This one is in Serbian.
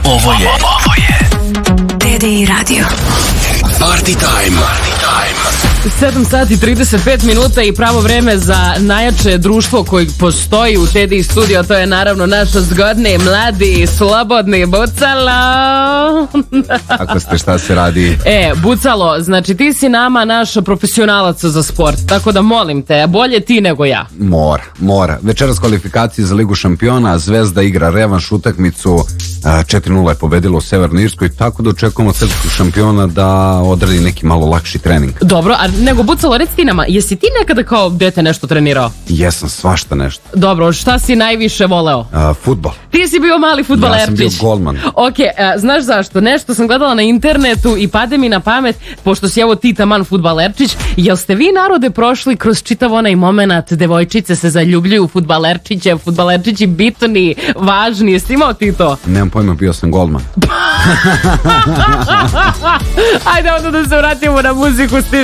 Ovo je Teddy Radio. Party Time. 7 sati 35 minuta i pravo vreme za najjače društvo koji postoji u Teddy studio. To je naravno naš zgodni, mladi, slobodni Bucalo. Ako ste, šta se radi? Bucalo, znači ti si nama naš profesionalac za sport, tako da molim te, bolje ti nego ja. Mora. Večeras kvalifikacije za Ligu šampiona, Zvezda igra revanš utakmicu, 4-0 je pobedilo u Severnoj Irskoj, tako da očekujemo srpskog šampiona da odradi neki malo lakši trening. Dobro, a nego Bucalo, reci ti nama, jesi ti nekada kao dete nešto trenirao? Jesam, svašta nešto. Dobro, šta si najviše voleo? Fudbal. Ti si bio mali fudbalerčić. Ja sam bio golman. Ok, znaš zašto? Nešto sam gledala na internetu i pade mi na pamet, pošto si evo ti taman fudbalerčić, jel ste vi narode prošli kroz čitav onaj moment, devojčice se zaljubljuju u fudbalerčiće, fudbalerčići bitni, važni, jesi imao ti to? Nemam pojma, bio sam golman. Ajde onda da se vratimo na muziku, stiže